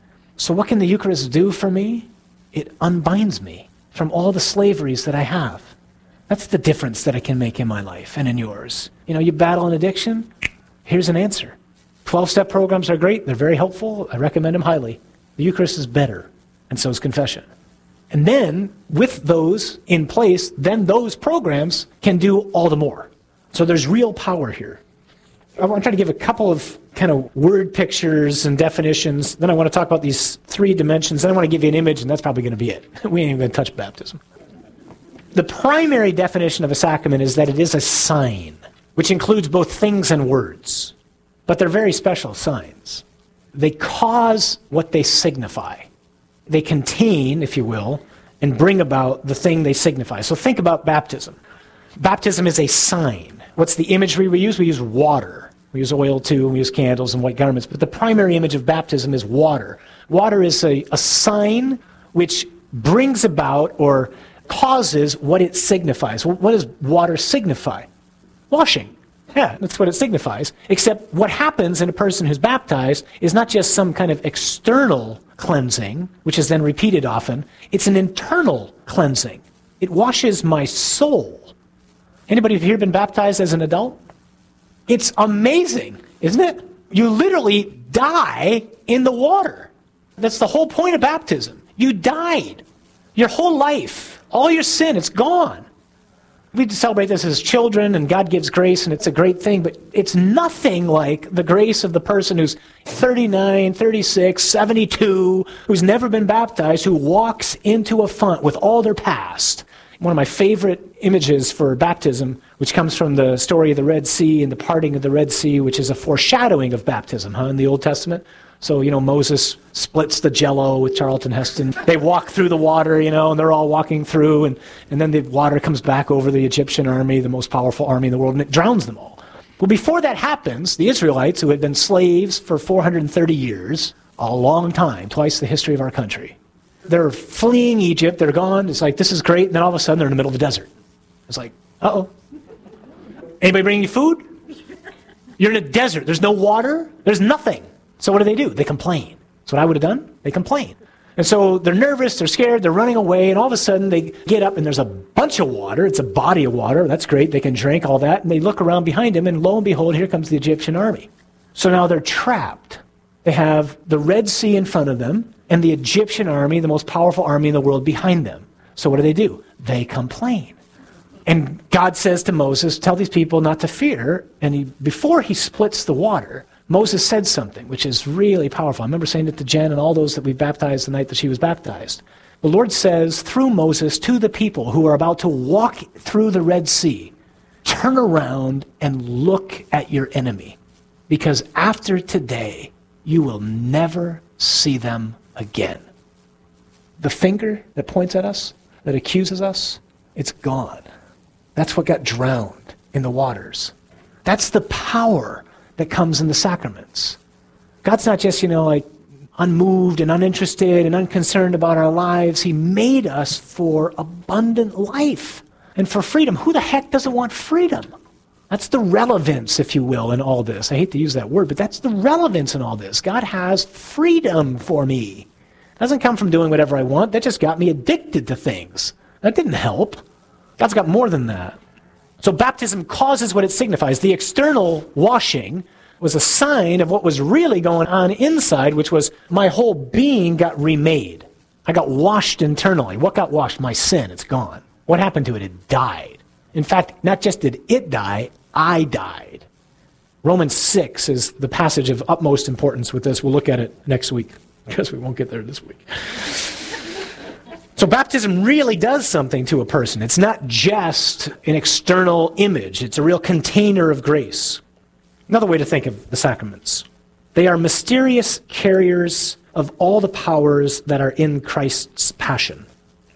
So what can the Eucharist do for me? It unbinds me from all the slaveries that I have. That's the difference that it can make in my life and in yours. You know, you battle an addiction, here's an answer. twelve-step programs are great. They're very helpful. I recommend them highly. The Eucharist is better, and so is confession. And then, with those in place, then those programs can do all the more. So there's real power here. I want to try to give a couple of kind of word pictures and definitions. Then I want to talk about these three dimensions. Then I want to give you an image, and that's probably going to be it. We ain't even going to touch baptism. The primary definition of a sacrament is that it is a sign, which includes both things and words. But they're very special signs. They cause what they signify. They contain, if you will, and bring about the thing they signify. So think about baptism. Baptism is a sign. What's the imagery we use? We use water. We use oil too, and we use candles and white garments. But the primary image of baptism is water. Water is a, a sign which brings about or causes what it signifies. What does water signify? Washing. Yeah, that's what it signifies. Except what happens in a person who's baptized is not just some kind of external cleansing, which is then repeated often. It's an internal cleansing. It washes my soul. Anybody here been baptized as an adult? It's amazing, isn't it? You literally die in the water. That's the whole point of baptism. You died. Your whole life, all your sin, it's gone. We celebrate this as children, and God gives grace, and it's a great thing, but it's nothing like the grace of the person who's thirty-nine, thirty-six, seventy-two, who's never been baptized, who walks into a font with all their past. One of my favorite images for baptism, which comes from the story of the Red Sea and the parting of the Red Sea, which is a foreshadowing of baptism, huh, in the Old Testament. So, you know, Moses splits the jello with Charlton Heston. They walk through the water, you know, and they're all walking through, and, and then the water comes back over the Egyptian army, the most powerful army in the world, and it drowns them all. Well, before that happens, the Israelites, who had been slaves for four hundred thirty years, a long time, twice the history of our country, they're fleeing Egypt, they're gone, it's like, this is great, and then all of a sudden they're in the middle of the desert. It's like, uh-oh. Anybody bringing you food? You're in a desert, there's no water, there's nothing. So what do they do? They complain. That's what I would have done. They complain. And so they're nervous, they're scared, they're running away, and all of a sudden they get up and there's a bunch of water. It's a body of water. That's great. They can drink all that. And they look around behind them, and lo and behold, here comes the Egyptian army. So now they're trapped. They have the Red Sea in front of them and the Egyptian army, the most powerful army in the world, behind them. So what do they do? They complain. And God says to Moses, tell these people not to fear. And he, before he splits the water, Moses said something which is really powerful. I remember saying it to Jen and all those that we baptized the night that she was baptized. The Lord says through Moses to the people who are about to walk through the Red Sea, turn around and look at your enemy, because after today, you will never see them again. The finger that points at us, that accuses us, it's gone. That's what got drowned in the waters. That's the power that comes in the sacraments. God's not just, you know, like unmoved and uninterested and unconcerned about our lives. He made us for abundant life and for freedom. Who the heck doesn't want freedom? That's the relevance, if you will, in all this. I hate to use that word, but that's the relevance in all this. God has freedom for me. It doesn't come from doing whatever I want. That just got me addicted to things. That didn't help. God's got more than that. So baptism causes what it signifies. The external washing was a sign of what was really going on inside, which was my whole being got remade. I got washed internally. What got washed? My sin. It's gone. What happened to it? It died. In fact, not just did it die, I died. Romans six is the passage of utmost importance with this. We'll look at it next week, because we won't get there this week. So baptism really does something to a person. It's not just an external image. It's a real container of grace. Another way to think of the sacraments. They are mysterious carriers of all the powers that are in Christ's passion.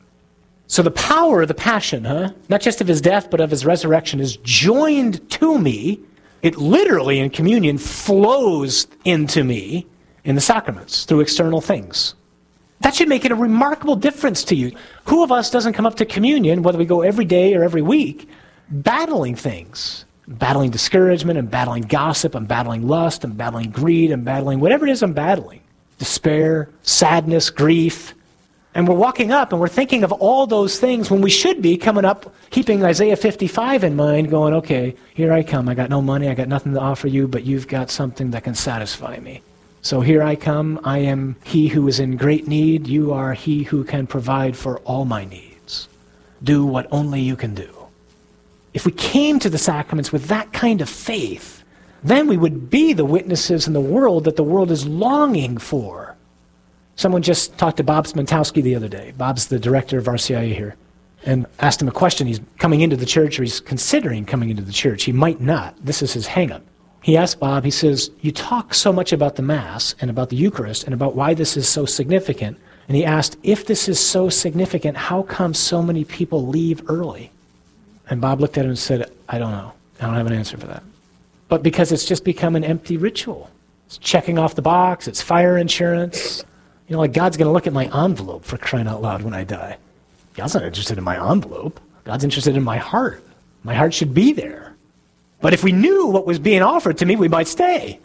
So the power of the passion, huh? Not just of his death, but of his resurrection is joined to me. It literally in communion flows into me in the sacraments through external things. That should make it a remarkable difference to you. Who of us doesn't come up to communion, whether we go every day or every week, battling things? Battling discouragement, and battling gossip, and battling lust, and battling greed, and battling whatever it is I'm battling. Despair, sadness, grief. And we're walking up and we're thinking of all those things when we should be coming up, keeping Isaiah fifty-five in mind, going, okay, here I come. I got no money. I got nothing to offer you, but you've got something that can satisfy me. So here I come. I am he who is in great need. You are he who can provide for all my needs. Do what only you can do. If we came to the sacraments with that kind of faith, then we would be the witnesses in the world that the world is longing for. Someone just talked to Bob Smentowski the other day. Bob's the director of R C I A here. And asked him a question. He's coming into the church, or he's considering coming into the church. He might not. This is his hang-up. He asked Bob, he says, you talk so much about the Mass and about the Eucharist and about why this is so significant. And he asked, if this is so significant, how come so many people leave early? And Bob looked at him and said, I don't know. I don't have an answer for that. But because it's just become an empty ritual. It's checking off the box. It's fire insurance. You know, like God's going to look at my envelope, for crying out loud, when I die. God's not interested in my envelope. God's interested in my heart. My heart should be there. But if we knew what was being offered to me, we might stay.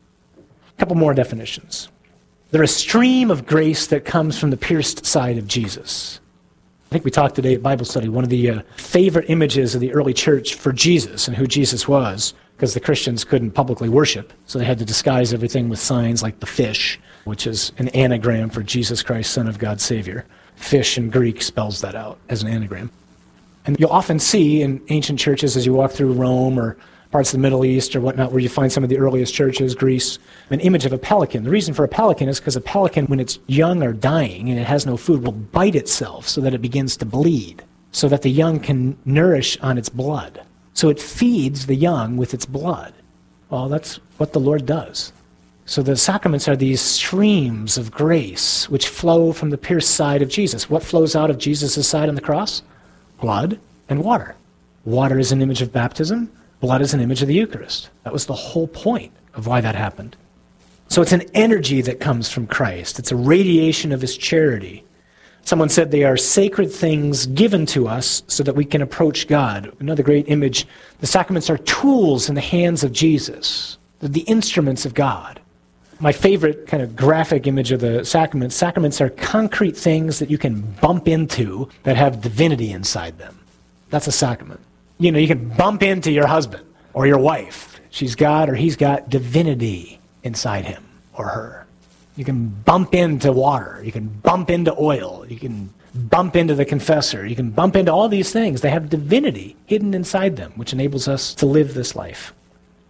A couple more definitions. They're a stream of grace that comes from the pierced side of Jesus. I think we talked today at Bible study, one of the uh, favorite images of the early church for Jesus and who Jesus was, because the Christians couldn't publicly worship, so they had to disguise everything with signs like the fish, which is an anagram for Jesus Christ, Son of God, Savior. Fish in Greek spells that out as an anagram. And you'll often see in ancient churches as you walk through Rome or parts of the Middle East or whatnot, where you find some of the earliest churches, Greece, an image of a pelican. The reason for a pelican is because a pelican, when it's young or dying and it has no food, will bite itself so that it begins to bleed, so that the young can nourish on its blood. So it feeds the young with its blood. Well, that's what the Lord does. So the sacraments are these streams of grace which flow from the pierced side of Jesus. What flows out of Jesus' side on the cross? Blood and water. Water is an image of baptism. Blood is an image of the Eucharist. That was the whole point of why that happened. So it's an energy that comes from Christ. It's a radiation of his charity. Someone said they are sacred things given to us so that we can approach God. Another great image, the sacraments are tools in the hands of Jesus. They're the instruments of God. My favorite kind of graphic image of the sacraments, sacraments are concrete things that you can bump into that have divinity inside them. That's a sacrament. You know, you can bump into your husband or your wife. She's got or he's got divinity inside him or her. You can bump into water. You can bump into oil. You can bump into the confessor. You can bump into all these things. They have divinity hidden inside them, which enables us to live this life.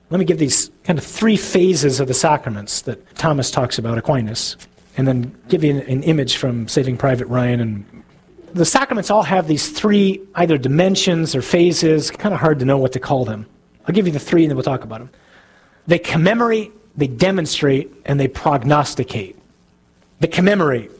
Let me give these kind of three phases of the sacraments that Thomas talks about, Aquinas, and then give you an, an image from Saving Private Ryan. And the sacraments all have these three either dimensions or phases, kind of hard to know what to call them. I'll give you the three and then we'll talk about them. They commemorate, they demonstrate, and they prognosticate. They commemorate.